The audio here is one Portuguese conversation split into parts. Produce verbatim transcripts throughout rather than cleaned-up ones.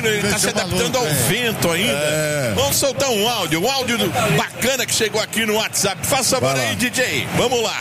ele tá se adaptando ao vento ainda. É. Vamos soltar um áudio, um áudio bacana que chegou aqui no WhatsApp. Faça favor aí, D J. Vamos lá.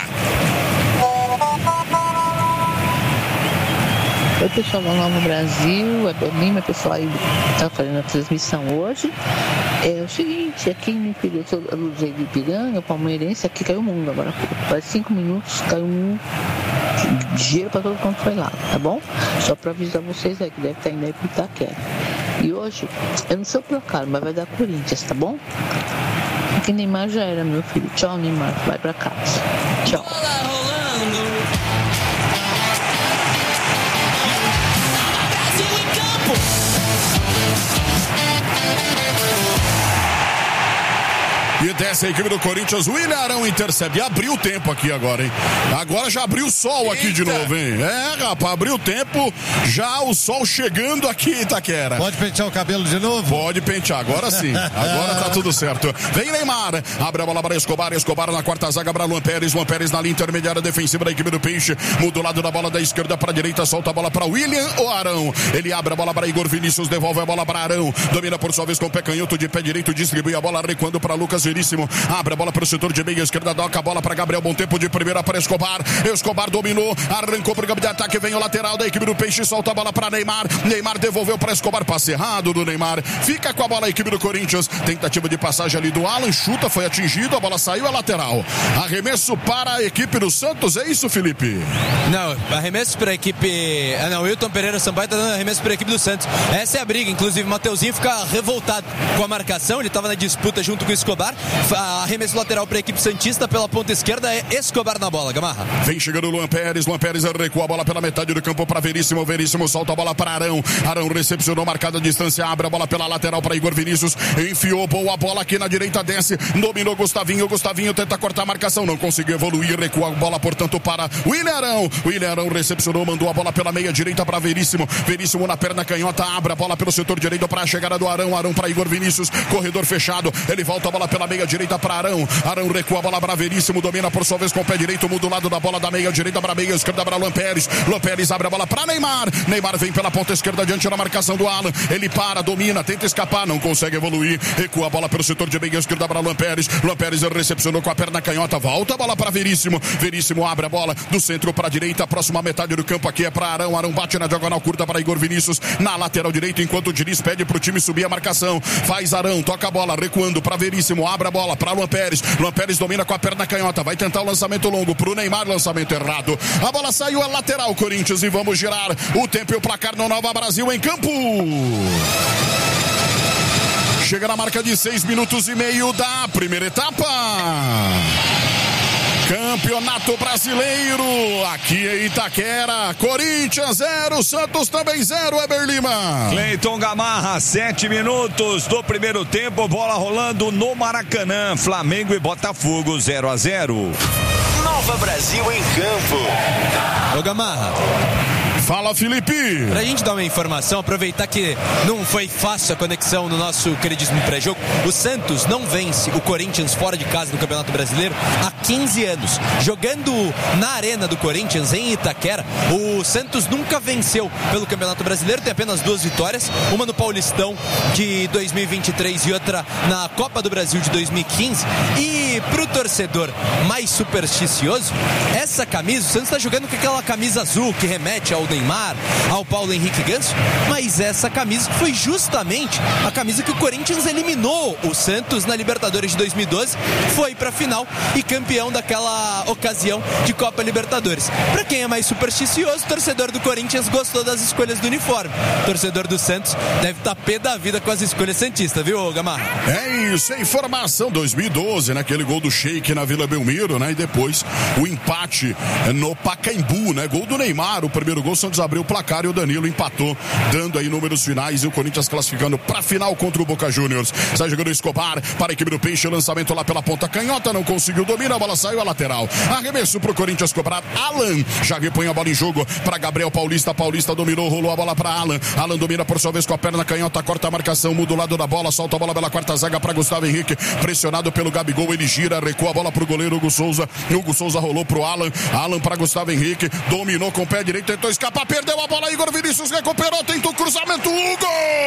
Oi, pessoal do Novo Brasil, é Belima, pessoal aí tá fazendo a transmissão hoje. É o seguinte, aqui no Ipiranga, eu sou Luzei do Ipiranga, palmeirense, aqui caiu o mundo agora. Faz cinco minutos, caiu um gelo pra todo quanto foi lá, tá bom? Só pra avisar vocês aí, que deve estar indo aí pro Itaquera. E hoje, eu não sou pro cara, mas vai dar Corinthians, tá bom? Aqui Neymar já era, meu filho. Tchau, Neymar, vai pra casa. Tchau. E desce a equipe do Corinthians, o William Arão intercepta. E abriu o tempo aqui agora, hein? Agora já abriu o sol aqui Eita. de novo, hein? É, rapaz, abriu o tempo, já o sol chegando aqui em Itaquera. Pode pentear o cabelo de novo? Pode pentear, agora sim. Agora tá tudo certo. Vem Neymar, abre a bola para Escobar, Escobar na quarta zaga para Luan Pérez, Luan Pérez na linha intermediária defensiva da equipe do Peixe. Muda o lado da bola da esquerda para a direita, solta a bola para William ou Arão. Ele abre a bola para Igor Vinícius, devolve a bola para Arão. Domina por sua vez com o pé canhoto de pé direito, distribui a bola recuando para Lucas Veríssimo, abre a bola para o setor de meia esquerda, doca a bola para Gabriel, bom tempo de primeira para Escobar, Escobar dominou, arrancou para o campo de ataque, vem o lateral da equipe do Peixe, solta a bola para Neymar, Neymar devolveu para Escobar, passe errado do Neymar, fica com a bola a equipe do Corinthians, tentativa de passagem ali do Alan, chuta, foi atingido, a bola saiu, a lateral, arremesso para a equipe do Santos, é isso, Felipe? Não, arremesso para a equipe, ah não, Wilton Pereira Sampaio tá dando arremesso para a equipe do Santos, essa é a briga, inclusive o Mateuzinho fica revoltado com a marcação, ele estava na disputa junto com o Escobar, arremesso lateral para a equipe santista pela ponta esquerda, é Escobar na bola, Gamarra. Vem chegando o Luan Pérez, Luan Pérez recua a bola pela metade do campo para Veríssimo, Veríssimo solta a bola para Arão, Arão recepcionou, marcada a distância, abre a bola pela lateral para Igor Vinícius, enfiou boa bola aqui na direita, desce, dominou Gustavinho, Gustavinho tenta cortar a marcação, não conseguiu evoluir, recua a bola portanto para William Arão, William Arão recepcionou, mandou a bola pela meia direita para Veríssimo, Veríssimo na perna canhota, abre a bola pelo setor direito para a chegada do Arão, Arão para Igor Vinícius, corredor fechado, ele volta a bola pela meia direita para Arão, Arão recua a bola para Veríssimo, domina por sua vez com o pé direito, muda o lado da bola da meia direita para a meia esquerda para Luan Pérez, Luan Pérez abre a bola para Neymar, Neymar vem pela ponta esquerda diante da marcação do Alan, ele para, domina, tenta escapar, não consegue evoluir, recua a bola pelo setor de meia esquerda para Luan Pérez, Luan Pérez recepcionou com a perna canhota, volta a bola para Veríssimo, Veríssimo abre a bola do centro para a direita, próxima metade do campo aqui é para Arão, Arão bate na diagonal curta para Igor Vinícius, na lateral direita, enquanto o Diniz pede para o time subir a marcação, faz Arão, toca a bola, recuando para Veríssimo, abre a bola para Luan Pérez, Luan Pérez domina com a perna canhota, vai tentar o lançamento longo pro Neymar, lançamento errado, a bola saiu, a lateral Corinthians, e vamos girar o tempo e o placar no Nova Brasil em campo. Chega na marca de seis minutos e meio da primeira etapa. Campeonato Brasileiro, aqui em Itaquera, Corinthians zero, Santos também zero, Eber Lima. Cleiton Gamarra, sete minutos do primeiro tempo, bola rolando no Maracanã, Flamengo e Botafogo zero a zero. Nova Brasil em campo. Ô Gamarra. Fala, Felipe. Pra gente dar uma informação, aproveitar que não foi fácil a conexão no nosso queridíssimo pré-jogo, o Santos não vence o Corinthians fora de casa no Campeonato Brasileiro há quinze anos. Jogando na arena do Corinthians, em Itaquera, o Santos nunca venceu pelo Campeonato Brasileiro, tem apenas duas vitórias, uma no Paulistão de dois mil e vinte e três e outra na Copa do Brasil de dois mil e quinze. E pro torcedor mais supersticioso, essa camisa, o Santos tá jogando com aquela camisa azul que remete ao Neymar, ao Paulo Henrique Ganso, mas essa camisa foi justamente a camisa que o Corinthians eliminou o Santos na Libertadores de dois mil e doze, foi pra final e campeão daquela ocasião de Copa Libertadores. Pra quem é mais supersticioso, o torcedor do Corinthians gostou das escolhas do uniforme. O torcedor do Santos deve estar pé da vida com as escolhas santistas, viu, Gamarra? É isso, é informação, dois mil e doze, né? Aquele gol do Sheik na Vila Belmiro, né? E depois o empate no Pacaembu, né? Gol do Neymar, o primeiro gol, Santos abriu o placar e o Danilo empatou, dando aí números finais e o Corinthians classificando pra final contra o Boca Juniors. Está jogando Escobar para a equipe do Peixe, lançamento lá pela ponta canhota, não conseguiu domina, a bola saiu a lateral. Arremesso pro Corinthians cobrar, Alan já repõe a bola em jogo para Gabriel Paulista, Paulista dominou, rolou a bola para Alan, Alan domina por sua vez com a perna canhota, corta a marcação, muda o lado da bola, solta a bola pela quarta zaga para Gustavo Henrique, pressionado pelo Gabigol, ele gira, recua a bola pro goleiro Hugo Souza, Hugo Souza rolou pro Alan, Alan para Gustavo Henrique, dominou com o pé direito, tentou escapar, perdeu a bola, Igor Vinícius recuperou, tentou cruzamento, Hugo!